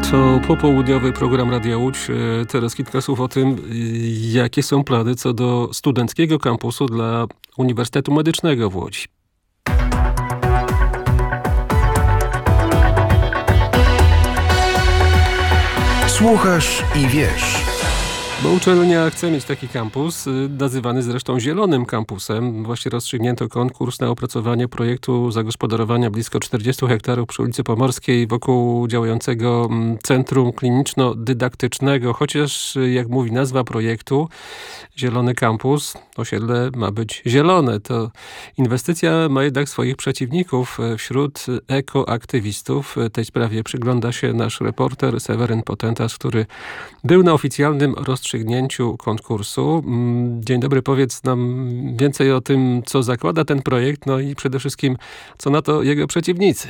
To popołudniowy program Radia Łódź. Teraz kilka słów o tym, jakie są plany co do studenckiego kampusu dla Uniwersytetu Medycznego w Łodzi. Słuchasz i wiesz. Bo uczelnia chce mieć taki kampus, nazywany zresztą Zielonym Kampusem. Właśnie rozstrzygnięto konkurs na opracowanie projektu zagospodarowania blisko 40 hektarów przy ulicy Pomorskiej wokół działającego Centrum Kliniczno-Dydaktycznego. Chociaż, jak mówi nazwa projektu, Zielony Kampus, osiedle ma być zielone. To inwestycja ma jednak swoich przeciwników. Wśród ekoaktywistów tej sprawie przygląda się nasz reporter Seweryn Potentas, który był na oficjalnym rozstrzygnięciu konkursu. Dzień dobry, powiedz nam więcej o tym, co zakłada ten projekt, no i przede wszystkim, co na to jego przeciwnicy.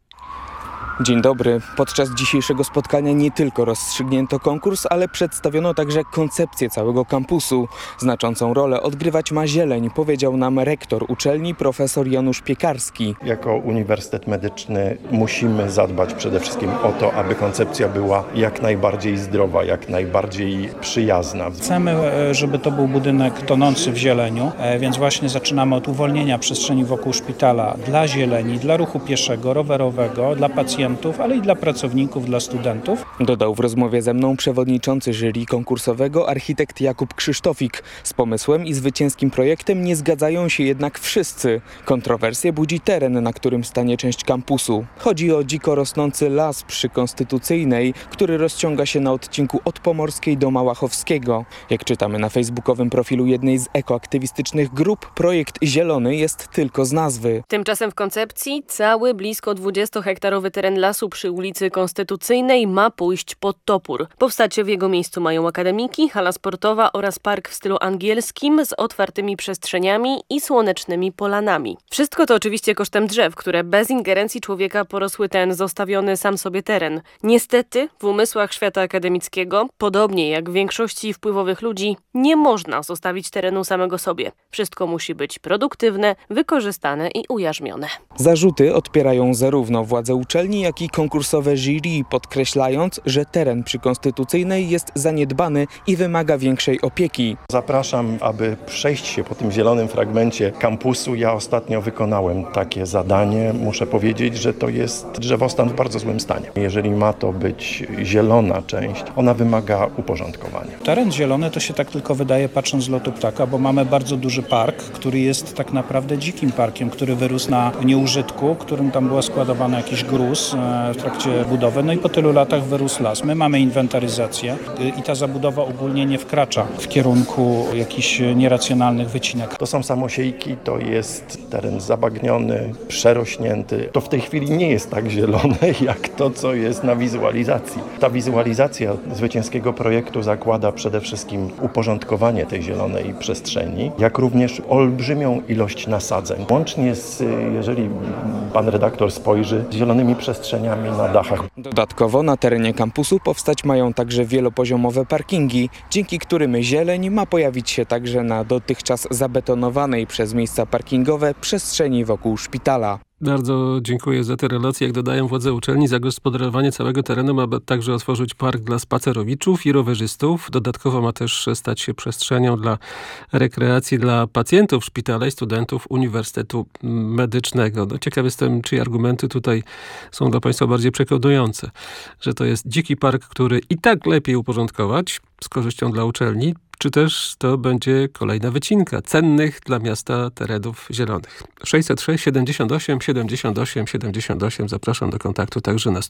Dzień dobry. Podczas dzisiejszego spotkania nie tylko rozstrzygnięto konkurs, ale przedstawiono także koncepcję całego kampusu. Znaczącą rolę odgrywać ma zieleń, powiedział nam rektor uczelni profesor Janusz Piekarski. Jako Uniwersytet Medyczny musimy zadbać przede wszystkim o to, aby koncepcja była jak najbardziej zdrowa, jak najbardziej przyjazna. Chcemy, żeby to był budynek tonący w zieleniu, więc właśnie zaczynamy od uwolnienia przestrzeni wokół szpitala dla zieleni, dla ruchu pieszego, rowerowego, dla pacjentów, ale i dla pracowników, dla studentów. Dodał w rozmowie ze mną przewodniczący jury konkursowego architekt Jakub Krzysztofik. Z pomysłem i zwycięskim projektem nie zgadzają się jednak wszyscy. Kontrowersje budzi teren, na którym stanie część kampusu. Chodzi o dziko rosnący las przy Konstytucyjnej, który rozciąga się na odcinku od Pomorskiej do Małachowskiego. Jak czytamy na facebookowym profilu jednej z ekoaktywistycznych grup, projekt zielony jest tylko z nazwy. Tymczasem w koncepcji cały blisko 20-hektarowy teren lasu przy ulicy Konstytucyjnej ma pójść pod topór. Powstać w jego miejscu mają akademiki, hala sportowa oraz park w stylu angielskim z otwartymi przestrzeniami i słonecznymi polanami. Wszystko to oczywiście kosztem drzew, które bez ingerencji człowieka porosły ten zostawiony sam sobie teren. Niestety w umysłach świata akademickiego, podobnie jak w większości wpływowych ludzi, nie można zostawić terenu samego sobie. Wszystko musi być produktywne, wykorzystane i ujarzmione. Zarzuty odpierają zarówno władze uczelni, jak i konkursowe jury, podkreślając, że teren przy Konstytucyjnej jest zaniedbany i wymaga większej opieki. Zapraszam, aby przejść się po tym zielonym fragmencie kampusu. Ja ostatnio wykonałem takie zadanie. Muszę powiedzieć, że to jest drzewostan w bardzo złym stanie. Jeżeli ma to być zielona część, ona wymaga uporządkowania. Teren zielony to się tak tylko wydaje, patrząc z lotu ptaka, bo mamy bardzo duży park, który jest tak naprawdę dzikim parkiem, który wyrósł na nieużytku, którym tam była składowana jakiś gruz w trakcie budowy, no i po tylu latach wyrósł las. My mamy inwentaryzację i ta zabudowa ogólnie nie wkracza w kierunku jakichś nieracjonalnych wycinek. To są samosiejki, to jest teren zabagniony, przerośnięty. To w tej chwili nie jest tak zielone, jak to, co jest na wizualizacji. Ta wizualizacja zwycięskiego projektu zakłada przede wszystkim uporządkowanie tej zielonej przestrzeni, jak również olbrzymią ilość nasadzeń. Łącznie z, jeżeli pan redaktor spojrzy, z zielonymi przestrzeniami na dachach. Dodatkowo na terenie kampusu powstać mają także wielopoziomowe parkingi, dzięki którym zieleń ma pojawić się także na dotychczas zabetonowanej przez miejsca parkingowe przestrzeni wokół szpitala. Bardzo dziękuję za te relacje. Jak dodają władze uczelni, zagospodarowanie całego terenu ma także otworzyć park dla spacerowiczów i rowerzystów. Dodatkowo ma też stać się przestrzenią dla rekreacji dla pacjentów szpitala i studentów Uniwersytetu Medycznego. No, ciekaw jestem, czyje argumenty tutaj są dla państwa bardziej przekonujące. Że to jest dziki park, który i tak lepiej uporządkować z korzyścią dla uczelni, czy też to będzie kolejna wycinka cennych dla miasta terenów zielonych. 606 78 78 78. Zapraszam do kontaktu także na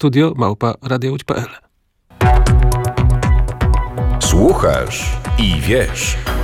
studio@radiołódź.pl. Słuchasz i wiesz.